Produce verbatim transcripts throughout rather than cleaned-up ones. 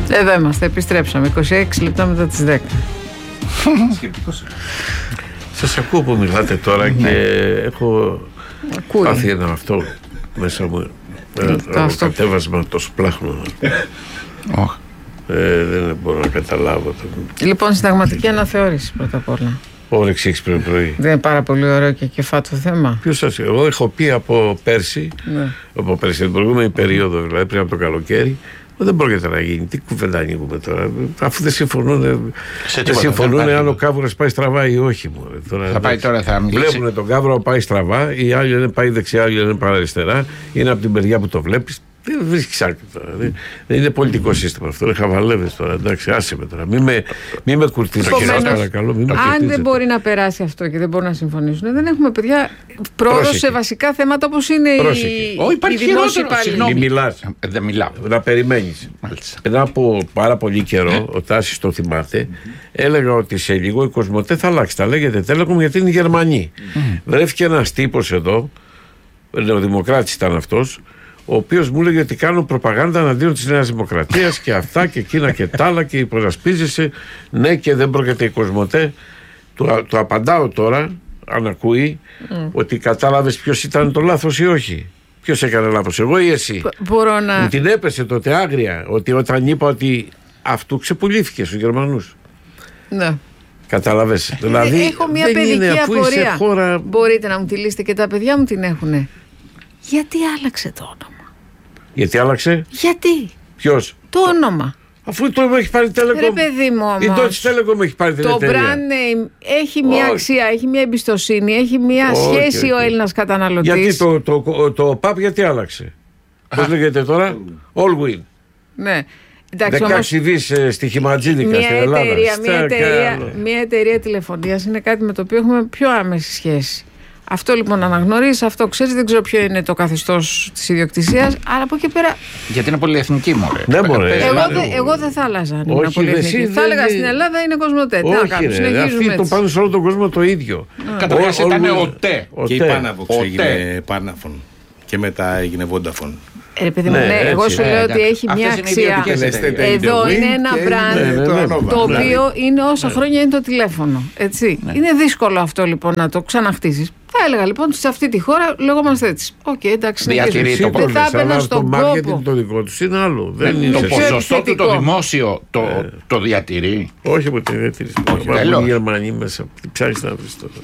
Εδώ είμαστε, επιστρέψαμε. είκοσι έξι λεπτά μετά τις δέκα. Σας ακούω που μιλάτε τώρα και έχω πάθει ένα αυτό μέσα μου. Ένα κατέβασμα τόσο πλάχνο. Ε, δεν μπορώ να καταλάβω. Λοιπόν, συνταγματική αναθεώρηση πρώτα απ' όλα. Όρεξη έχεις πρωί πρωί. Δεν είναι πάρα πολύ ωραίο και κεφάτο θέμα. Ποιος σας, εγώ έχω πει από πέρσι, ναι. από πέρσι, την προηγούμενη περίοδο, δηλαδή πριν από το καλοκαίρι, δεν πρόκειται να γίνει. Τι κουβέντα ανοίγουμε τώρα, αφού δεν συμφωνούν, δεν συμφωνούν αν ο Κάβουρας πάει στραβά ή όχι. Μου. Τώρα, θα πάει τώρα, θα μιλήσει. Βλέπουν τον Κάβουρα πάει στραβά, οι άλλοι λένε πάει δεξιά, οι άλλοι λένε πάει αριστερά. Είναι από την μεριά που το βλέπεις. Δεν βρίσκεις άκρη τώρα. Δεν, δεν είναι πολιτικό σύστημα αυτό. Είναι χαβαλέδες τώρα. Εντάξει, άσε με τώρα. Μην με, μη με κουρτίζεις. Παρακαλώ. Μη με αν δεν μπορεί να περάσει αυτό και δεν μπορούν να συμφωνήσουν, δεν έχουμε παιδιά πρόοδο σε βασικά θέματα όπως είναι η, oh, η δημόσια υπάλληλη. Μην μιλάς. Δεν μιλάω. Να περιμένεις. Πριν από πάρα πολύ καιρό, ο Τάσης το θυμάται, έλεγα ότι σε λίγο η Κοσμοτέ θα αλλάξει. Τα λέγεται Telecom γιατί είναι Γερμανοί. Βρέθηκε ένας τύπος εδώ, νεοδημοκράτης ήταν αυτός, ο οποίος μου έλεγε ότι κάνουν προπαγάνδα εναντίον της Νέας Δημοκρατίας και αυτά και εκείνα και τα άλλα και υπερασπίζεσαι. Ναι, και δεν πρόκειται η Κοσμοτέ. Του, του απαντάω τώρα, αν ακούει, mm. ότι κατάλαβες ποιος ήταν το λάθος ή όχι. Ποιος έκανε λάθος, εγώ ή εσύ? Μπορώ να... Μου την έπεσε τότε άγρια, ότι όταν είπα ότι αυτού ξεπουλήθηκε στους Γερμανούς. Ναι. Κατάλαβες. Δηλαδή, έχω μια δεν παιδική είναι, αφού απορία. Χώρα... Μπορείτε να μου τη λύσετε και τα παιδιά μου την έχουνε. Γιατί άλλαξε το όνομα? Γιατί άλλαξε? Γιατί? Ποιος? Το όνομα. Αφού το έχει πάρει Telecom. Ρε παιδί μου όμως. Η Deutsche Telekom έχει πάρει την το εταιρεία. Το brand name έχει μια oh. αξία, έχει μια εμπιστοσύνη, έχει μια oh, σχέση okay, okay. ο Έλληνας καταναλωτής. Γιατί το, το, το, το παπ γιατί άλλαξε? Πώς λέγεται τώρα? Allwin. Ναι. δεκαέξι δις στοιχηματζίδικα στην Ελλάδα. Εταιρεία, μια, εταιρεία, μια εταιρεία τηλεφωνίας είναι κάτι με το οποίο έχουμε πιο άμεση σχέση. Αυτό λοιπόν αναγνωρίζεις, αυτό ξέρεις, δεν ξέρω ποιο είναι το καθεστώς της ιδιοκτησίας, αλλά από εκεί πέρα. Γιατί είναι πολυεθνική, μωρέ. Δεν μπορεί. Εγώ, δε, εγώ δεν θα άλλαζα αν είναι πολυεθνική. Θα έλεγα στην Ελλάδα είναι Κοσμοτέ. Τι να κάνουμε, συνεχίζουμε. Το πάνε σε όλο τον κόσμο το ίδιο. Καταρχάς ήταν ΟΤΕ. Και η Πάναβοξ έγινε Πάναφων. Και μετά έγινε Vodafone. Ρε παιδί μου, ναι, ναι, εγώ σου λέω ότι έχει μια αξία. Εδώ είναι ένα brand το οποίο είναι όσα χρόνια είναι το τηλέφωνο. Έτσι. Είναι δύσκολο αυτό λοιπόν να το ξαναχτίσεις. Θα έλεγα λοιπόν ότι σε αυτή τη χώρα λεγόμαστε έτσι. Οκ, εντάξει, δεν θα έπαιρνα στον κόπο. Το marketing το δικό τους είναι άλλο. Το ποσοστό του το δημόσιο το διατηρεί. Όχι από τη διατηρήση. Υπάρχουν οι Γερμανοί μέσα. Τι ψάχνεις να βρεις τώρα?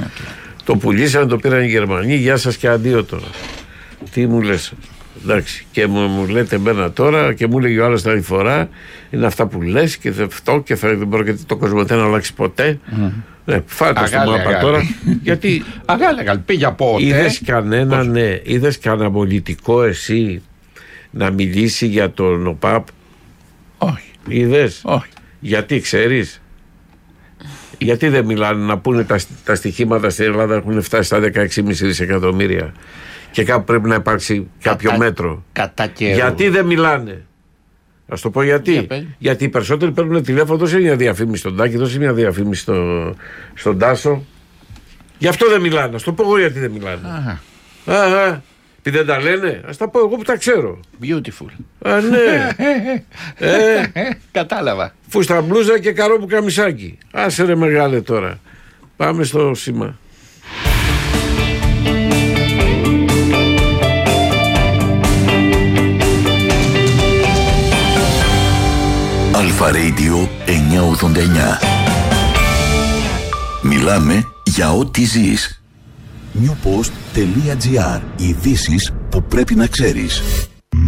Το πουλήσανε, το πήραν οι Γερμανοί. Γεια σας και αντίο τώρα. Τι μου λες? Εντάξει, και μου, μου λέτε εμένα τώρα και μου λέγει ο άλλος την άλλη φορά είναι αυτά που λες και αυτό και θα, δεν πρόκειται το Κοσμοτέ να αλλάξει ποτέ. Mm. Ναι, φάτε στο μάπα τώρα. Γιατί αγάλεγα, πήγε από ό,τι. Είδες κανένα, ναι, είδες κανένα πολιτικό εσύ να μιλήσει για τον ΟΠΑΠ? Όχι. Είδες? Όχι. Γιατί ξέρεις? Γιατί δεν μιλάνε να πούνε τα, τα στοιχήματα στην Ελλάδα έχουν φτάσει στα δεκαέξι κόμμα πέντε δισεκατομμύρια. Και κάπου πρέπει να υπάρξει κάποιο κατά, μέτρο. Κατά καιρό. Γιατί δεν μιλάνε? Ας το πω γιατί. Για γιατί οι περισσότεροι παίρνουν τηλέφωνο. Δώσε μια διαφήμιση στον Τάκη, δώσε μια διαφήμιση στο, στον Τάσο. Γι' αυτό δεν μιλάνε. Ας το πω εγώ γιατί δεν μιλάνε. Αχα. Αχα. Επειδή δεν τα λένε, ας τα πω εγώ που τα ξέρω. Beautiful. Α, ναι. ε, Κατάλαβα. Φούστα μπλούζα και καρόπου καμισάκι. Άσε ρε μεγάλε τώρα. Πάμε στο σήμα. Αλφα Radio εννιακόσια ογδόντα εννιά. Μιλάμε για ό,τι ζεις. newpost.gr. Ειδήσεις που πρέπει να ξέρεις.